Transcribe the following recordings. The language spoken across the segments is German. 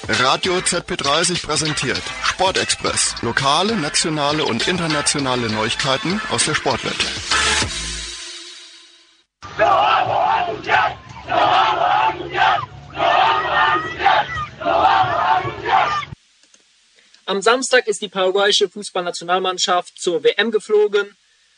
Radio ZP30 präsentiert Sportexpress. Lokale, nationale und internationale Neuigkeiten aus der Sportwelt. Am Samstag ist die paraguayische Fußballnationalmannschaft zur WM geflogen.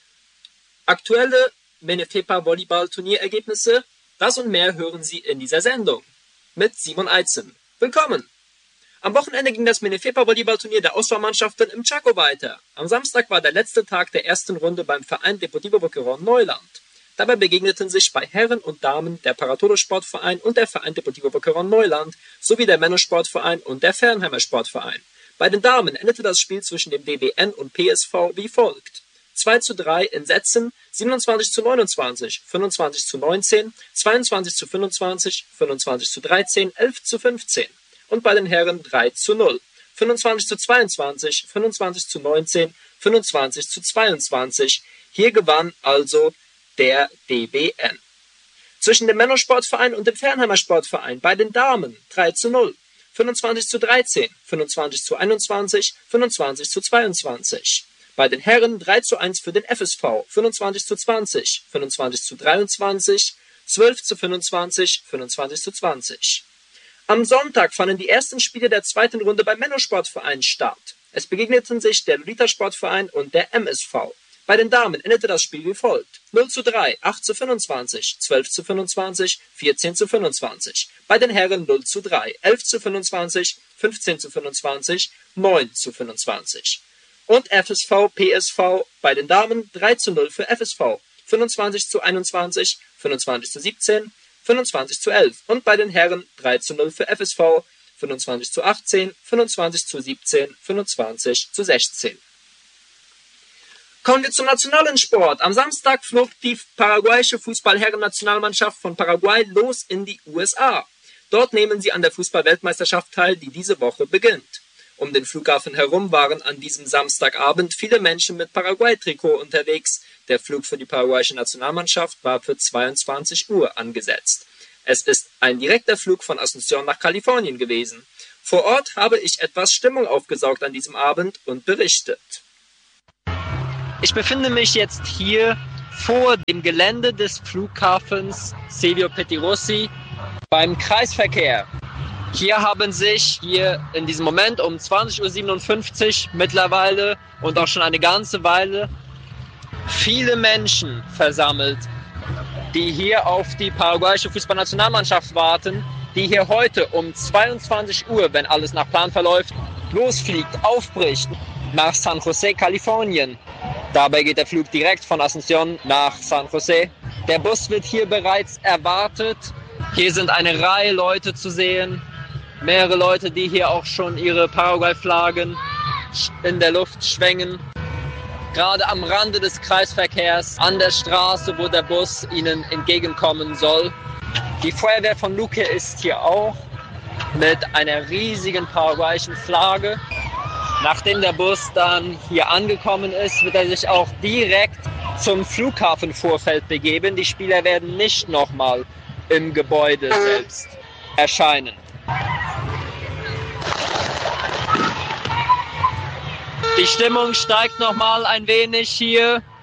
Aktuelle Menefepa-Volleyball-Turnierergebnisse, das und mehr hören Sie in dieser Sendung. Mit Simon Eitzen. Willkommen! Am Wochenende ging das Menefepa-Volleyball-Turnier der Auswahlmannschaften im Chaco weiter. Am Samstag war der letzte Tag der ersten Runde beim Verein Deportivo Boquerón Neuland. Dabei begegneten sich bei Herren und Damen der Paratodo-Sportverein und der Verein Deportivo Boquerón Neuland sowie der Männersportverein und der Fernheimer Sportverein. Bei den Damen endete das Spiel zwischen dem DBN und PSV wie folgt: 2:3 in Sätzen, 27:29, 25:19, 22:25, 25:13, 11:15. Und bei den Herren 3:0, 25:22, 25:19, 25:22. Hier gewann also der DBN. Zwischen dem Männersportverein und dem Fernheimer Sportverein bei den Damen 3:0, 25:13, 25:21, 25:22. Bei den Herren 3:1 für den FSV, 25:20, 25:23, 12:25, 25:20. Am Sonntag fanden die ersten Spiele der zweiten Runde beim Männersportverein statt. Es begegneten sich der Lolita-Sportverein und der MSV. Bei den Damen endete das Spiel wie folgt: 0:3, 8:25, 12:25, 14:25. Bei den Herren 0:3, 11:25, 15:25, 9:25. Und FSV, PSV bei den Damen 3:0 für FSV, 25:21, 25:17, 25:11. Und bei den Herren 3:0 für FSV, 25:18, 25:17, 25:16. Kommen wir zum nationalen Sport. Am Samstag flog die paraguayische Fußball-Herren-Nationalmannschaft von Paraguay los in die USA. Dort nehmen sie an der Fußball-Weltmeisterschaft teil, die diese Woche beginnt. Um den Flughafen herum waren an diesem Samstagabend viele Menschen mit Paraguay-Trikot unterwegs. Der Flug für die paraguayische Nationalmannschaft war für 22 Uhr angesetzt. Es ist ein direkter Flug von Asunción nach Kalifornien gewesen. Vor Ort habe ich etwas Stimmung aufgesaugt an diesem Abend und berichtet. Ich befinde mich jetzt hier vor dem Gelände des Flughafens Silvio Pettirossi beim Kreisverkehr. Hier haben sich in diesem Moment um 20:57 Uhr mittlerweile und auch schon eine ganze Weile viele Menschen versammelt, die hier auf die paraguayische Fußballnationalmannschaft warten, die hier heute um 22 Uhr, wenn alles nach Plan verläuft, losfliegt, aufbricht nach San Jose, Kalifornien. Dabei geht der Flug direkt von Asunción nach San Jose. Der Bus wird hier bereits erwartet. Hier sind eine Reihe Leute zu sehen. Mehrere Leute, die hier auch schon ihre Paraguay-Flaggen in der Luft schwenken. Gerade am Rande des Kreisverkehrs, an der Straße, wo der Bus ihnen entgegenkommen soll. Die Feuerwehr von Luque ist hier auch mit einer riesigen paraguayischen Flagge. Nachdem der Bus dann hier angekommen ist, wird er sich auch direkt zum Flughafenvorfeld begeben. Die Spieler werden nicht nochmal im Gebäude selbst erscheinen. Die Stimmung steigt nochmal ein wenig hier.